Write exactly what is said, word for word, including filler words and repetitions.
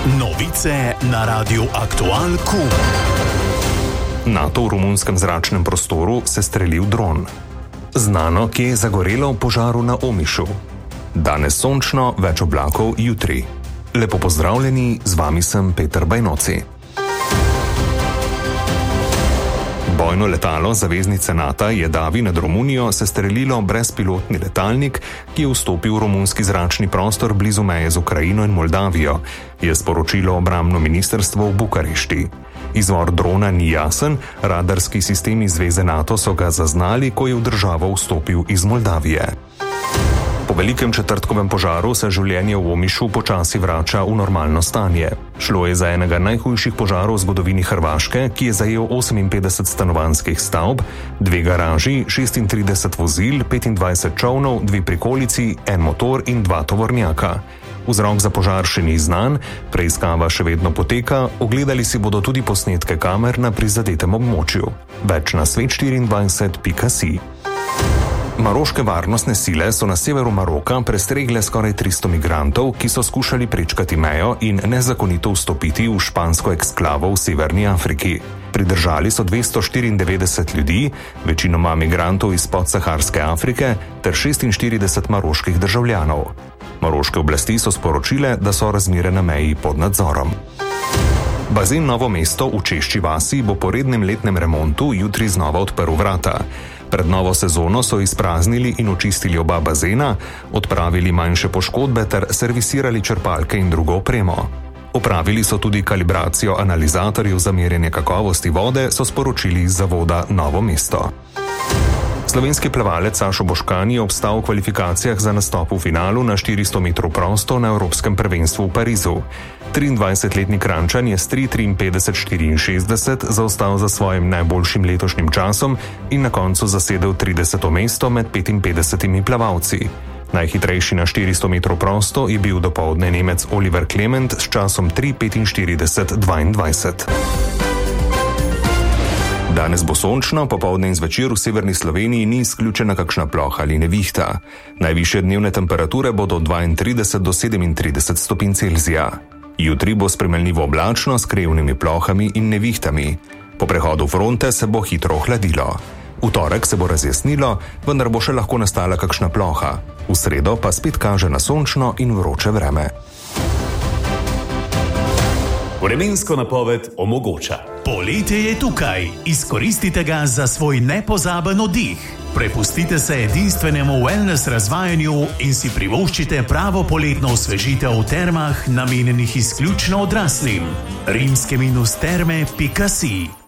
Novice na Radiu Aktual Q. NATO v romunskem zračnem prostoru se strelil dron. Znano, kje je zagorelo v požaru na Omišu. Danes sončno, več oblakov jutri. Lepo pozdravljeni, z vami sem Peter Bajnoci. Bojno letalo zaveznice NATO Jedavi nad Romunijo se strelilo brezpilotni letalnik, ki je vstopil v romunski zračni prostor blizu meje z Ukrajino in Moldavijo, je sporočilo obrambno ministrstvo v Bukarešti. Izvor drona ni jasen, radarski sistemi Zveze NATO so ga zaznali, ko je v državo vstopil iz Moldavije. Po velikem četrtkovem požaru se življenje v Omišu počasi vrača v normalno stanje. Šlo je za enega najhujših požarov v zgodovini Hrvaške, ki je zajel oseminpetdeset stanovanjskih stavb, dve garaži, šestintrideset vozil, petindvajset čolnov, dve prikolici, en motor in dva tovornjaka. Vzrok za požar še ni znan, preiskava še vedno poteka, ogledali si bodo tudi posnetke kamer na prizadetem območju. Več na svet štiriindvajset pika si. Maroške varnostne sile so na severu Maroka prestregle skoraj tristo migrantov, ki so skušali prečkati mejo in nezakonito vstopiti v špansko eksklavo v severni Afriki. Pridržali so dvesto štiriindevetdeset ljudi, večinoma migrantov iz podsaharske Afrike, ter šestinštirideset maroških državljanov. Maroške oblasti so sporočile, da so razmere na meji pod nadzorom. Bazen Novo mesto v Češči vasi bo po rednem letnem remontu jutri znova odprl vrata. Pred novo sezono so izpraznili in očistili oba bazena, odpravili manjše poškodbe ter servisirali črpalke in drugo opremo. Opravili so tudi kalibracijo analizatorjev za merjenje kakovosti vode, so sporočili iz zavoda Novo mesto. Slovenski plavalec Sašo Boškan je obstal v kvalifikacijah za nastop v finalu na štiristo metrov prosto na Evropskem prvenstvu v Parizu. triindvajsetletni Kranjčan je s tri triinpetdeset štiriinšestdeset zaostal za svojim najboljšim letošnjim časom in na koncu zasedel trideseto mesto med petinpetdesetimi plavalci. Najhitrejši na štiristo metrov prosto je bil dopoldne Nemec Oliver Clement s časom tri petinštirideset dvaindvajset. Danes bo sončno, popoldne in zvečer v severni Sloveniji ni izključena kakšna ploha ali nevihta. Najvišje dnevne temperature bodo od dvaintrideset do sedemintrideset stopinj Celzija. Jutri bo spremenljivo oblačno s krevnimi plohami in nevihtami. Po prehodu fronte se bo hitro ohladilo. V torek se bo razjasnilo, vendar bo še lahko nastala kakšna ploha. V sredo pa spet kaže na sončno in vroče vreme. Vremensko napoved omogoča. Poletje je tukaj. Izkoristite ga za svoj nepozaben oddih. Prepustite se edinstvenemu wellness razvajanju in si privoščite pravo poletno osvežitev v termah, namenjenih izključno odraslim. rimske terme pika si